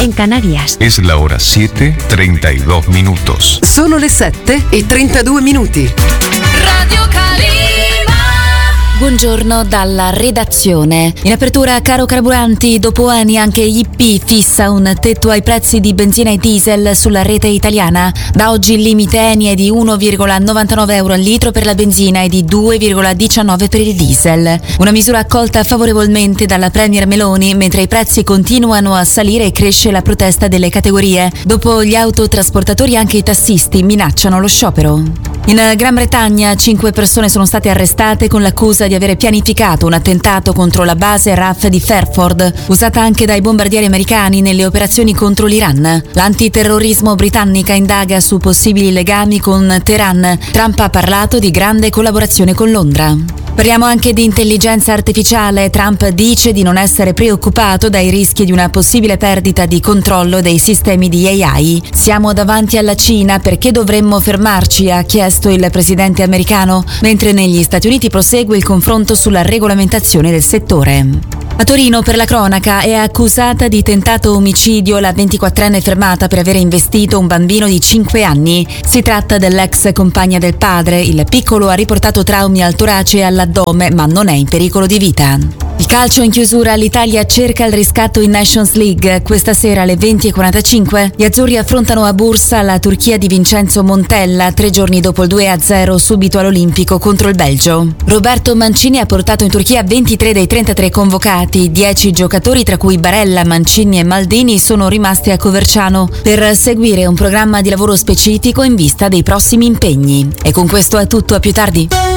en Canarias. Es la hora 7:32 minutos. Sono le 7:32. Radio Calima. Buongiorno dalla redazione. In apertura, caro carburanti, dopo anni anche IP fissa un tetto ai prezzi di benzina e diesel sulla rete italiana. Da oggi il limite ENI è di 1,99 euro al litro per la benzina e di 2,19 per il diesel. Una misura accolta favorevolmente dalla Premier Meloni, mentre i prezzi continuano a salire e cresce la protesta delle categorie. Dopo gli autotrasportatori anche i tassisti minacciano lo sciopero. In Gran Bretagna 5 persone sono state arrestate con l'accusa di avere pianificato un attentato contro la base RAF di Fairford, usata anche dai bombardieri americani nelle operazioni contro l'Iran. L'antiterrorismo britannica indaga su possibili legami con Teheran. Trump ha parlato di grande collaborazione con Londra. Parliamo anche di intelligenza artificiale. Trump dice di non essere preoccupato dai rischi di una possibile perdita di controllo dei sistemi di AI. Siamo davanti alla Cina, perché dovremmo fermarci, ha chiesto il presidente americano, mentre negli Stati Uniti prosegue il confronto sulla regolamentazione del settore. A Torino, per la cronaca, è accusata di tentato omicidio la 24enne fermata per aver investito un bambino di 5 anni. Si tratta dell'ex compagna del padre. Il piccolo ha riportato traumi al torace e all'addome, ma non è in pericolo di vita. Il calcio in chiusura, l'Italia cerca il riscatto in Nations League. Questa sera alle 20:45 gli azzurri affrontano a Bursa la Turchia di Vincenzo Montella, 3 giorni dopo il 2-0 subito all'Olimpico contro il Belgio. Roberto Mancini ha portato in Turchia 23 dei 33 convocati. 10 giocatori, tra cui Barella, Mancini e Maldini, sono rimasti a Coverciano per seguire un programma di lavoro specifico in vista dei prossimi impegni. E con questo è tutto, a più tardi.